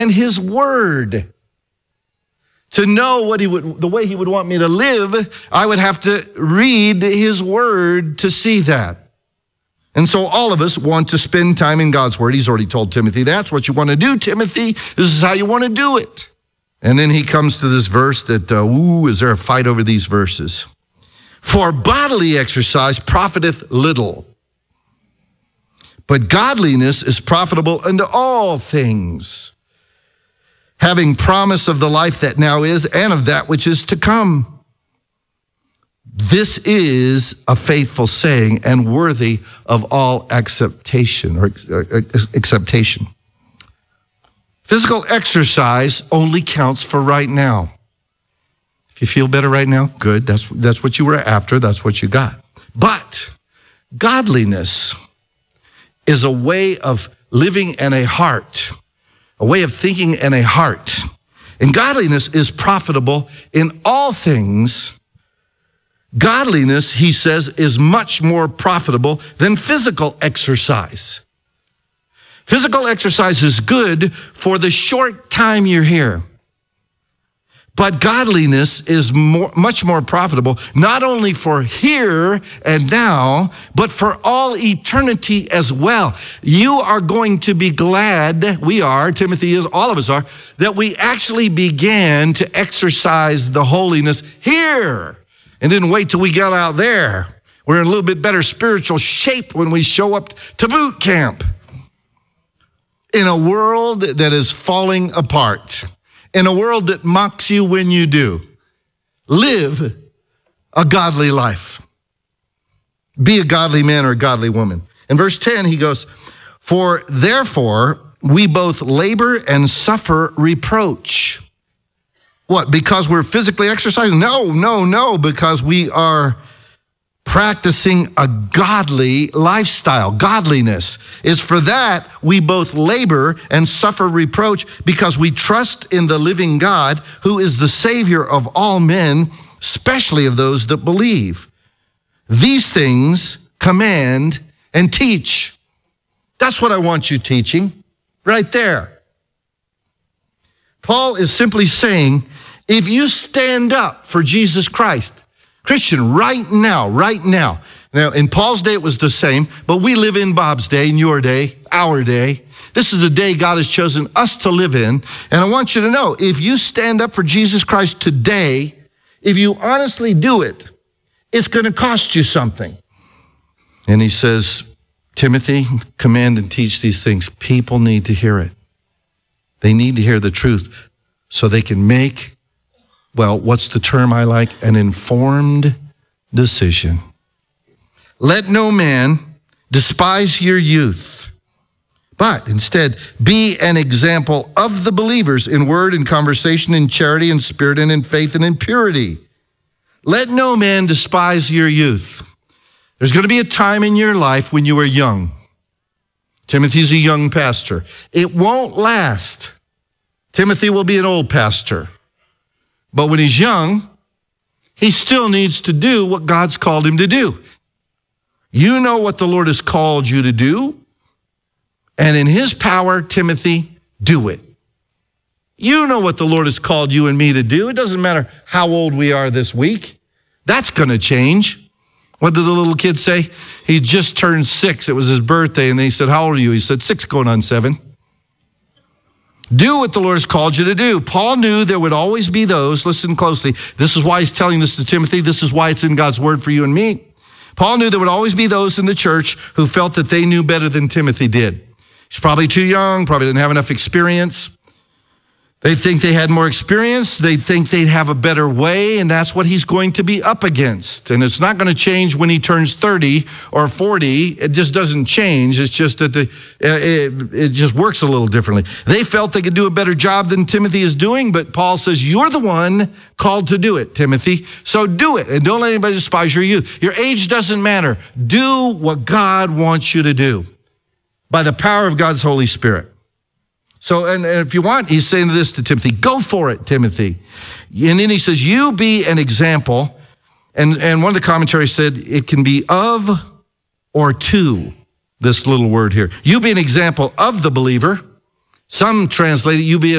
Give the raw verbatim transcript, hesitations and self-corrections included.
his word. To know what he would, the way he would want me to live, I would have to read his word to see that. And so all of us want to spend time in God's word. He's already told Timothy, that's what you want to do, Timothy. This is how you want to do it. And then he comes to this verse that, uh, ooh, is there a fight over these verses? For bodily exercise profiteth little, but godliness is profitable unto all things, having promise of the life that now is and of that which is to come. This is a faithful saying and worthy of all acceptation or acceptation. Physical exercise only counts for right now. If you feel better right now, good. That's, that's what you were after. That's what you got. But godliness is a way of living and a heart, a way of thinking and a heart. And godliness is profitable in all things. Godliness, he says, is much more profitable than physical exercise. Physical exercise is good for the short time you're here. But godliness is more, much more profitable, not only for here and now, but for all eternity as well. You are going to be glad, we are, Timothy is, all of us are, that we actually began to exercise the holiness here and didn't wait till we got out there. We're in a little bit better spiritual shape when we show up to boot camp. In a world that is falling apart, in a world that mocks you when you do, live a godly life. Be a godly man or a godly woman. In verse ten, he goes, for therefore we both labor and suffer reproach. What, because we're physically exercising? No, no, no, because we are practicing a godly lifestyle. Godliness is for that we both labor and suffer reproach because we trust in the living God who is the Savior of all men, especially of those that believe. These things command and teach. That's what I want you teaching right there. Paul is simply saying, if you stand up for Jesus Christ, Christian, right now, right now. Now, in Paul's day, it was the same, but we live in Bob's day, in your day, our day. This is the day God has chosen us to live in. And I want you to know, if you stand up for Jesus Christ today, if you honestly do it, it's going to cost you something. And he says, Timothy, command and teach these things. People need to hear it. They need to hear the truth so they can make, well, what's the term I like? An informed decision. Let no man despise your youth, but instead be an example of the believers in word and conversation, in charity and spirit and in faith and in purity. Let no man despise your youth. There's going to be a time in your life when you are young. Timothy's a young pastor. It won't last. Timothy will be an old pastor. But when he's young, he still needs to do what God's called him to do. You know what the Lord has called you to do, and in his power, Timothy, do it. You know what the Lord has called you and me to do. It doesn't matter how old we are this week. That's going to change. What did the little kid say? He just turned six. It was his birthday, and they said, how old are you? He said, six going on seven. Do what the Lord has called you to do. Paul knew there would always be those, listen closely, this is why he's telling this to Timothy, this is why it's in God's word for you and me. Paul knew there would always be those in the church who felt that they knew better than Timothy did. He's probably too young, probably didn't have enough experience. They think they had more experience. They think they'd have a better way, and that's what he's going to be up against. And it's not going to change when he turns thirty or forty. It just doesn't change. It's just that the, it, it just works a little differently. They felt they could do a better job than Timothy is doing, but Paul says, you're the one called to do it, Timothy. So do it, and don't let anybody despise your youth. Your age doesn't matter. Do what God wants you to do by the power of God's Holy Spirit. So, and, and if you want, he's saying this to Timothy, go for it, Timothy. And then he says, you be an example. And, and one of the commentaries said it can be of or to, this little word here. You be an example of the believer. Some translate it, you'll be